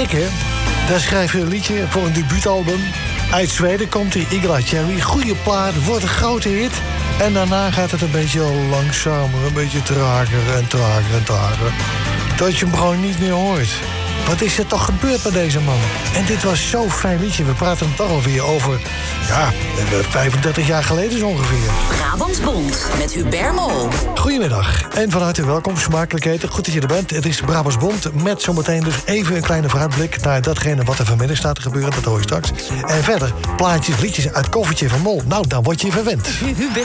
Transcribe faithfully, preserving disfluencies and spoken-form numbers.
Schrikken, daar schrijf je een liedje voor een debuutalbum. Uit Zweden komt die Igla Cherry. Goeie plaat, wordt een grote hit. En daarna gaat het een beetje langzamer, een beetje trager en trager en trager. Dat je hem gewoon niet meer hoort. Wat is er toch gebeurd bij deze man? En dit was zo'n fijn liedje. We praten het toch alweer over, ja, vijfendertig jaar geleden zo ongeveer. Brabants met Hubert Mol. Goedemiddag en van harte welkom. Smakelijk eten. Goed dat je er bent. Het is Brabants Bond met zometeen dus even een kleine vooruitblik naar datgene wat er vanmiddag staat te gebeuren. Dat hoor je straks. En verder plaatjes, liedjes uit het koffertje van Mol. Nou, dan word je verwend.